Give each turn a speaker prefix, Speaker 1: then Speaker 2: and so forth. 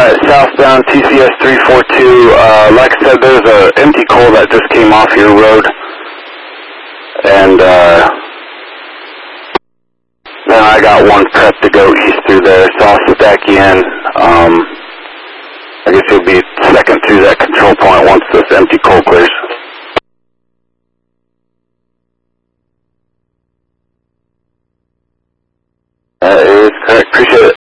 Speaker 1: southbound TCS 342. Like I said, there's an empty coal that just came off your road. And then I got one prep to go east through there, so I'll sit back in. I guess you'll be second through that control point once this empty coal clears. That is correct. Appreciate it.